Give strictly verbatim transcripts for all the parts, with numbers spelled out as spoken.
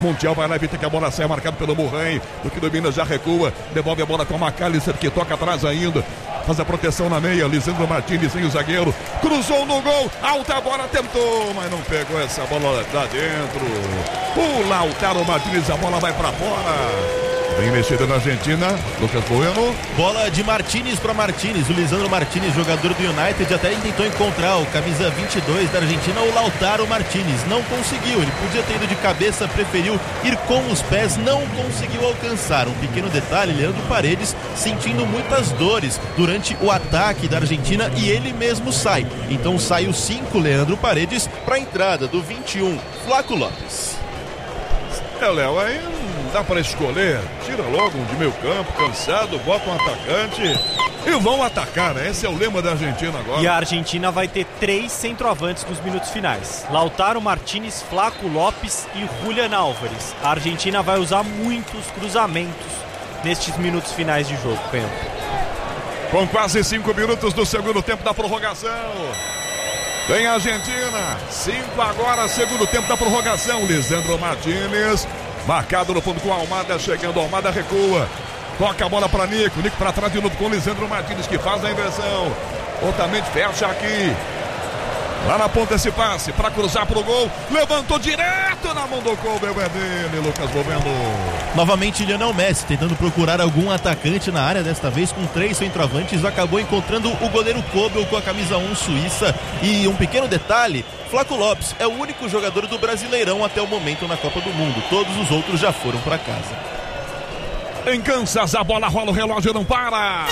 Montiel vai lá, evita que a bola saia, marcado pelo Murray, do que domina já recua, devolve a bola com a McAllister, que toca atrás ainda, faz a proteção na meia, Lisandro Martins, sem o zagueiro, cruzou no gol, alta bola, tentou, mas não pegou essa bola lá dentro, o Lautaro Martins, a bola vai pra fora. Bem mexida na Argentina, Lucas Bueno. Bola de Martins para Martins. O Lisandro Martins, jogador do United, até tentou encontrar o camisa vinte e dois da Argentina, o Lautaro Martins. Não conseguiu, ele podia ter ido de cabeça, preferiu ir com os pés, não conseguiu alcançar. Um pequeno detalhe, Leandro Paredes sentindo muitas dores durante o ataque da Argentina e ele mesmo sai. Então sai o cinco, Leandro Paredes, para a entrada do vinte e um, Flaco Lopes. É, Léo, aí não dá para escolher. Tira logo um de meio campo, cansado, bota um atacante e vão atacar, né? Esse é o lema da Argentina agora. E a Argentina vai ter três centroavantes nos minutos finais: Lautaro Martins, Flaco Lopes e Julián Álvares. A Argentina vai usar muitos cruzamentos nestes minutos finais de jogo, Pedro. Com quase cinco minutos do segundo tempo da prorrogação. Vem a Argentina, cinco agora, segundo tempo da prorrogação. Lisandro Martins, marcado no fundo com a Almada, chegando, a Almada recua. Toca a bola para Nico, Nico para trás de novo com Lisandro Martins, que faz a inversão. Otamendi fecha aqui. Lá na ponta esse passe para cruzar pro gol. Levantou direto na mão do Kobe, dele, Lucas Bovendo. Novamente Lionel Messi tentando procurar algum atacante na área, desta vez com três centroavantes, acabou encontrando o goleiro Kobe com a camisa um suíça. E um pequeno detalhe, Flaco Lopes é o único jogador do Brasileirão até o momento na Copa do Mundo. Todos os outros já foram para casa. Em Kansas a bola rola, o relógio não para.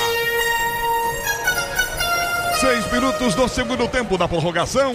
Seis minutos do segundo tempo da prorrogação.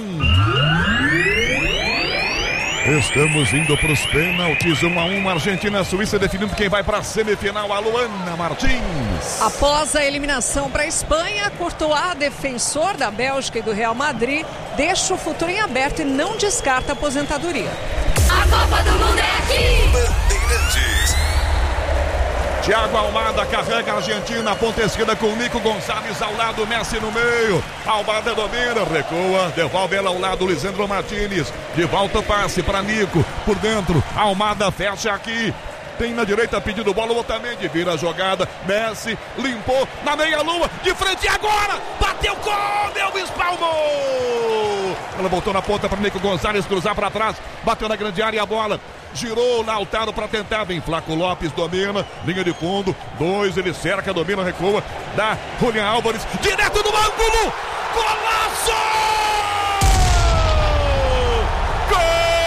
Estamos indo para os pênaltis, um a um, Argentina e Suíça definindo quem vai para a semifinal, a Luana Martins. Após a eliminação para a Espanha, Courtois, defensor da Bélgica e do Real Madrid, deixa o futuro em aberto e não descarta a aposentadoria. A Copa do Mundo é aqui! Bandeirantes. Thiago Almada carrega a Argentina, ponta esquerda com Nico Gonçalves ao lado, Messi no meio. Almada domina, recua, devolve ela ao lado, Lisandro Martins. De volta o passe para Nico, por dentro, Almada fecha aqui. Tem na direita pedindo bola, o Otamendi vira a jogada, Messi limpou na meia-lua, de frente agora, bateu, comeu, espalmou. Ela voltou na ponta para Nico Gonçalves cruzar para trás, bateu na grande área a bola. Girou Lautaro para tentar, vem Flaco Lopes, domina, linha de fundo, dois, ele cerca, domina, recua, dá Julián Álvares, direto do ângulo, golaço!